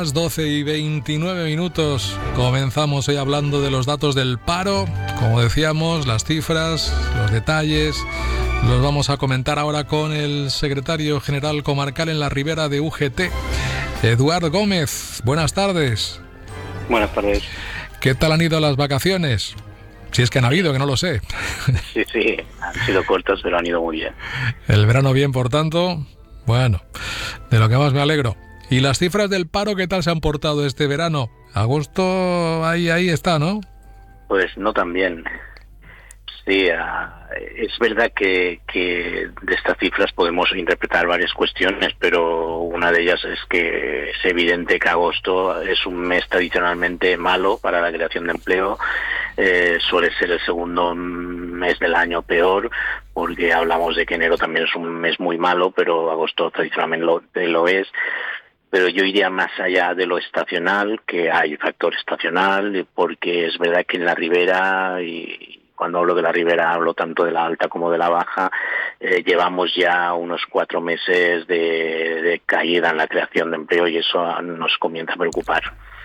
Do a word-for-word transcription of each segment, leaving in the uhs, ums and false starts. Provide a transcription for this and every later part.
Las doce y veintinueve minutos. Comenzamos hoy hablando de los datos del paro. Como decíamos, las cifras, los detalles, los vamos a comentar ahora con el secretario general comarcal en la Ribera de U G T, Eduard Gómez. Buenas tardes. Buenas tardes. ¿Qué tal han ido las vacaciones? Si es que han habido, que no lo sé. Sí, sí, han sido cortas, pero han ido muy bien. El verano bien, por tanto. Bueno, de lo que más me alegro. ¿Y las cifras del paro qué tal se han portado este verano? Agosto ahí ahí está, ¿no? Pues no tan bien. Sí, uh, es verdad que, que de estas cifras podemos interpretar varias cuestiones, pero una de ellas es que es evidente que agosto es un mes tradicionalmente malo para la creación de empleo. Eh, suele ser el segundo mes del año peor, porque hablamos de que enero también es un mes muy malo, pero agosto tradicionalmente lo, lo es. Pero yo iría más allá de lo estacional, que hay factor estacional, porque es verdad que en la Ribera, y cuando hablo de la Ribera hablo tanto de la alta como de la baja, eh, llevamos ya unos cuatro meses de, de caída en la creación de empleo y eso nos comienza a preocupar.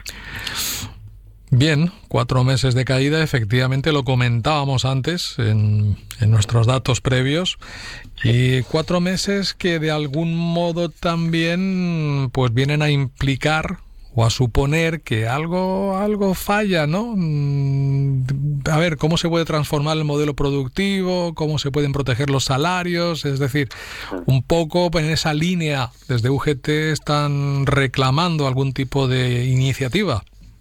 Bien, cuatro meses de caída, efectivamente lo comentábamos antes en, en nuestros datos previos, y cuatro meses que de algún modo también pues vienen a implicar o a suponer que algo algo falla, ¿no? A ver, ¿cómo se puede transformar el modelo productivo? ¿Cómo se pueden proteger los salarios? Es decir, un poco en esa línea desde U G T están reclamando algún tipo de iniciativa.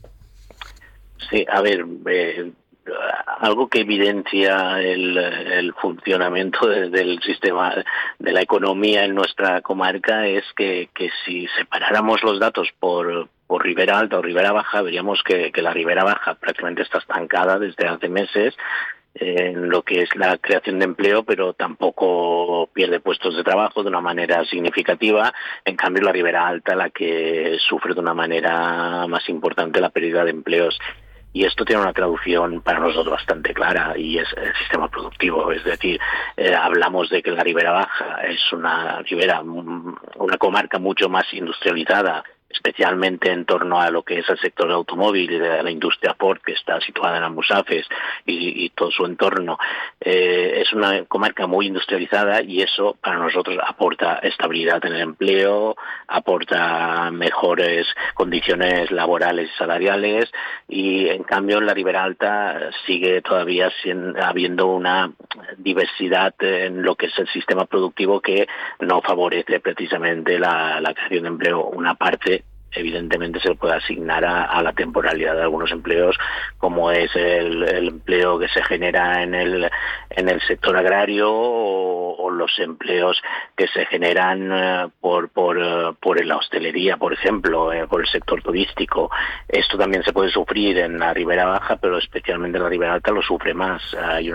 Sí, a ver, eh, algo que evidencia el, el funcionamiento de, del sistema de la economía en nuestra comarca es que, que si separáramos los datos por, por Ribera Alta o Ribera Baja, veríamos que, que la Ribera Baja prácticamente está estancada desde hace meses en lo que es la creación de empleo, pero tampoco pierde puestos de trabajo de una manera significativa. En cambio, la Ribera Alta la que sufre de una manera más importante la pérdida de empleos. Y esto tiene una traducción para nosotros bastante clara y es el sistema productivo. Es decir, eh, hablamos de que la Ribera Baja es una ribera, una comarca mucho más industrializada, especialmente en torno a lo que es el sector automóvil y de la industria Ford, que está situada en Almusafes y, y todo su entorno. Eh, es una comarca muy industrializada y eso para nosotros aporta estabilidad en el empleo, aporta mejores condiciones laborales y salariales, y en cambio en la Ribera Alta sigue todavía siendo, habiendo una diversidad en lo que es el sistema productivo que no favorece precisamente la, la creación de empleo. Una parte evidentemente se puede asignar a, a la temporalidad de algunos empleos, como es el, el empleo que se genera en el en el sector agrario o, o los empleos que se generan uh, por por uh, por la hostelería, por ejemplo, eh, por el sector turístico. Esto también se puede sufrir en la Ribera Baja, pero especialmente en la Ribera Alta lo sufre más. Hay